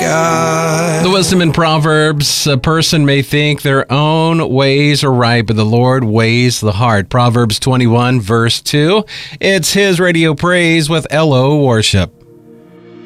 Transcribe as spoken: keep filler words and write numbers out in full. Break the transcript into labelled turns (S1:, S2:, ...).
S1: God.
S2: The wisdom in Proverbs, a person may think their own ways are right, but the Lord weighs the heart. Proverbs twenty-one, verse two. It's His Radio Praise with L O Worship.